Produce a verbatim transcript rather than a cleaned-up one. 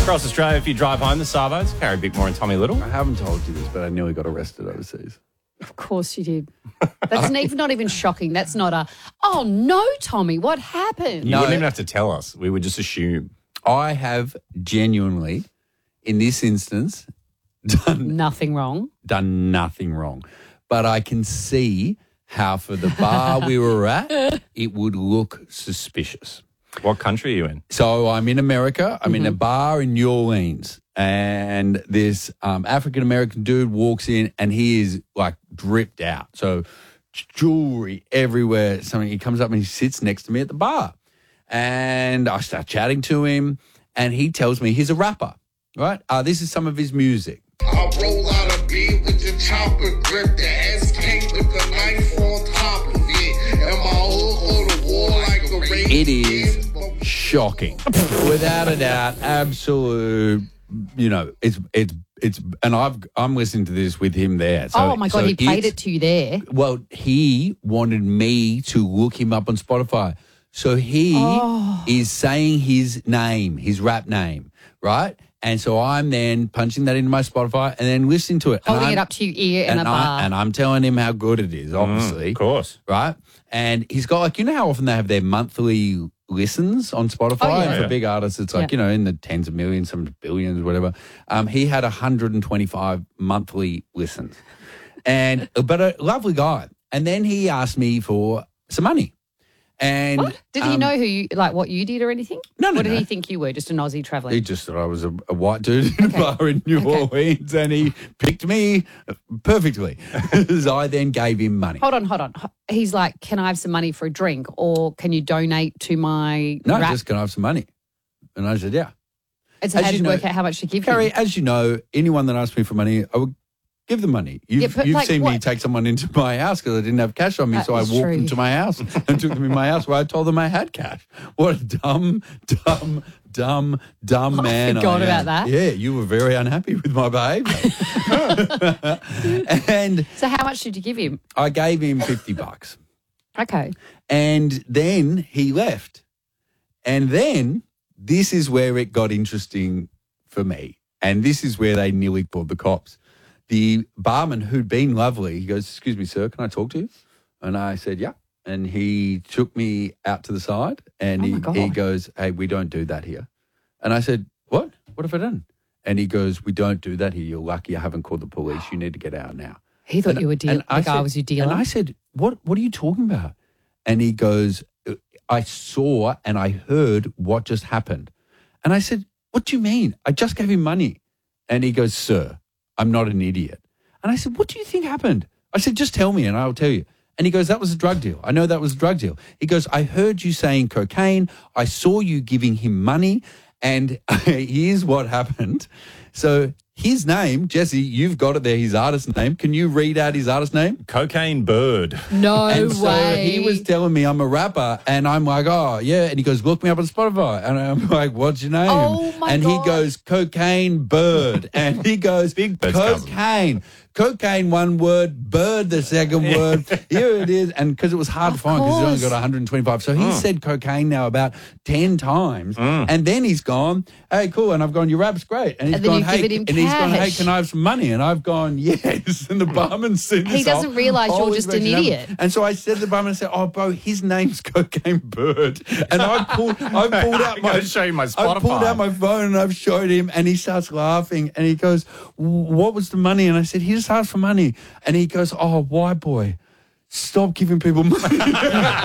Across Australia, if you drive home, the Savos, Carrie Bickmore and Tommy Little. I haven't told you this, but I nearly got arrested overseas. Of course you did. That's not even, not even shocking. That's not a, oh, no, Tommy, what happened? You No. wouldn't even have to tell us. We would just assume. I have genuinely, in this instance, done Nothing wrong. done nothing wrong. But I can see how for the bar we were at, it would look suspicious. What country are you in? So I'm in America. I'm Mm-hmm. in a bar in New Orleans, and this um, African-American dude walks in, and he is like dripped out. So jewelry everywhere. Something. He comes up and he sits next to me at the bar, and I start chatting to him, and he tells me he's a rapper, right? Uh, this is some of his music. I roll out a beat with the chopper grip, the S K with the knife on top of it, and my hook on the wall like a raven. It is shocking, without a doubt, absolute. You know, it's it's it's, and I've I'm listening to this with him there. So, oh, my God, so he played it's- it to you there. Well, he wanted me to look him up on Spotify. So he Oh. is saying his name, his rap name, right? And so I'm then punching that into my Spotify and then listening to it. And Holding I'm- it up to your ear in and a bar. I, and I'm telling him how good it is, obviously. Of course. Right? And he's got, like, you know how often they have their monthly listens on Spotify? Oh, yeah. And for Yeah. big artists, it's like, Yeah. you know, in the tens of millions, some billions, whatever. Um, he had one hundred twenty-five monthly listens. And, but a lovely guy. And then he asked me for some money. And What? Did he um, know who you, like what you did or anything? No, no, What did no. he think you were? Just an Aussie traveller? He just thought I was a, a white dude in a bar in New Okay. Orleans, and he picked me perfectly. So I then gave him money. Hold on, hold on. He's like, can I have some money for a drink, or can you donate to my No, rap? just can I have some money? And I said, yeah. And so as how did you you work know- out how much to give Carrie, him? as you know, anyone that asks me for money, I would give them money. You've, Yeah, but you've like seen me what- take someone into my house because I didn't have cash on me, That so I is walked true. them to my house and took them in my house where I told them I had cash. What a dumb, dumb, dumb, dumb I man forgot I am. about that. Yeah, you were very unhappy with my behaviour. And So how much did you give him? I gave him fifty bucks. Okay. And then he left. And then this is where it got interesting for me. And this is where they nearly called the cops. The barman, who'd been lovely, he goes, "Excuse me, sir, can I talk to you?" And I said, "Yeah." And he took me out to the side and Oh, he, my God. he goes, "Hey, we don't do that here." And I said, "What? What have I done?" And he goes, "We don't do that here. You're lucky I haven't called the police. You need to get out now." He thought And- you were deal- and the I guy said- was your dealer. And I said, what, what are you talking about? And he goes, "I saw and I heard what just happened." And I said, "What do you mean? I just gave him money." And he goes, "Sir, I'm not an idiot." And I said, "What do you think happened?" I said, "Just tell me and I'll tell you." And he goes, "That was a drug deal. I know that was a drug deal." He goes, "I heard you saying cocaine. I saw you giving him money. And here's what happened." So his name, Jesse, you've got it there, his artist name. Can you read out his artist name? Cocaine Bird. no And so way. he was telling me I'm a rapper, and I'm like, "Oh, yeah." And he goes, "Look me up on Spotify." And I'm like, "What's your name?" Oh, my and God. he goes, "Cocaine Bird." And he goes, Big Bird's cousin. "Cocaine. Cocaine, one word, bird, the second word." Here it is. And because it was hard Of to find because he's only course. got one hundred twenty-five. So he said cocaine now about ten times. And then he's gone, "Hey, cool." And I've gone, "Your rap's great." And he's And then gone, you've "Hey," given him and he's gone, "Hey, cash. can I have some money?" And I've gone, "Yes." And the barman's seen He this doesn't whole- realise you're whole just an interaction idiot. happen. And so I said to the barman, I said, "Oh, bro, his name's Cocaine Bird." And I pulled, I pulled out I'm my, gonna show you my I pulled Spotify. out my phone and I've showed him, and he starts laughing, and he goes, "What was the money?" And I said, "He just asked for money." And he goes, "Oh, white boy, stop giving people money."